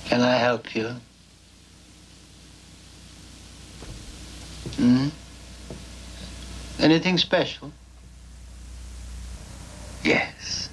Can I help you? Hmm? Anything special? Yes.